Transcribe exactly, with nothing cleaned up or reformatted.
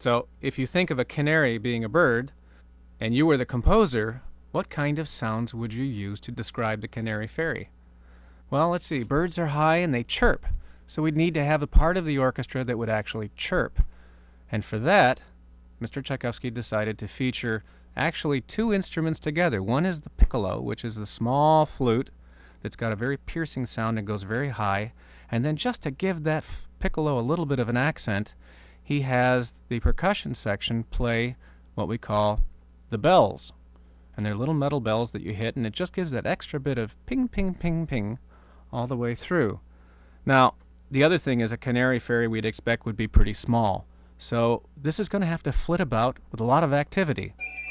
So if you think of a canary being a bird, and you were the composer, what kind of sounds would you use to describe the canary fairy? Well, let's see. Birds are high and they chirp. So we'd need to have a part of the orchestra that would actually chirp. And for that, Mister Tchaikovsky decided to feature actually two instruments together. One is the piccolo, which is the small flute that's got a very piercing sound and goes very high. And then just to give that piccolo a little bit of an accent, he has the percussion section play what we call the bells. And they're little metal bells that you hit, and it just gives that extra bit of ping, ping, ping, ping all the way through. Now, the other thing is a canary fairy we'd expect would be pretty small. So this is going to have to flit about with a lot of activity.